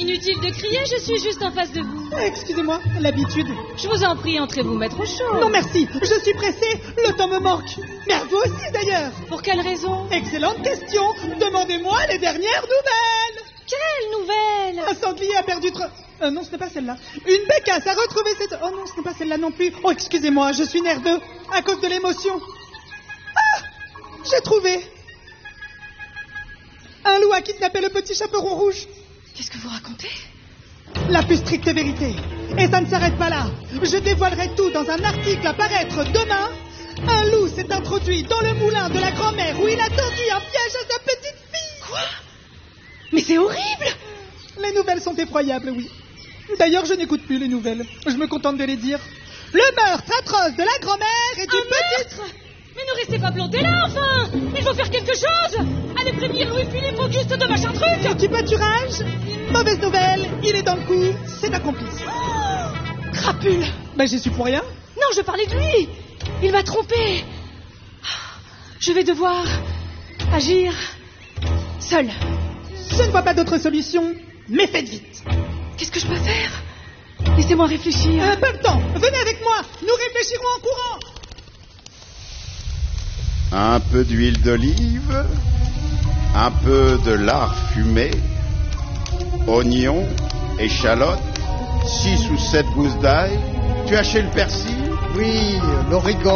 Inutile de crier, je suis juste en face de vous. Excusez-moi, l'habitude. Je vous en prie, entrez vous mettre au chaud. Non merci, je suis pressé, le temps me manque. Mais à vous aussi d'ailleurs. Pour quelle raison? Excellente question. Demandez-moi les dernières nouvelles. Quelle nouvelle? Un sanglier a perdu... non, ce n'est pas celle-là. Une bécasse a retrouvé cette... Oh non, ce n'est pas celle-là non plus. Oh, excusez-moi, je suis nerveux à cause de l'émotion. Ah, j'ai trouvé. Un loup a kidnappé le petit chaperon rouge. Qu'est-ce que vous racontez? La plus stricte vérité. Et ça ne s'arrête pas là. Je dévoilerai tout dans un article à paraître demain. Un loup s'est introduit dans le moulin de la grand-mère où il a tendu un piège à sa petite fille. Quoi? Mais c'est horrible! Les nouvelles sont effroyables, oui. D'ailleurs, je n'écoute plus les nouvelles. Je me contente de les dire. Le meurtre atroce de la grand-mère et du petit... Meurtre! Mais ne restez pas plantés là, enfin! Il faut faire quelque chose! Allez prévenir Louis-Philippe Auguste de machin truc! Petit pâturage. Mauvaise nouvelle, il est dans le coup, c'est un complice. Oh, crapule! Ben, j'y suis pour rien. Non, je parlais de lui! Il m'a trompé! Je vais devoir agir seul. Je ne vois pas d'autre solution, mais faites vite. Qu'est-ce que je peux faire? Laissez-moi réfléchir. Pas le temps, venez avec moi, nous réfléchirons en courant. Un peu d'huile d'olive, un peu de lard fumé, oignons, échalotes, 6 ou 7 gousses d'ail. Tu as chez le persil? Oui, l'origan.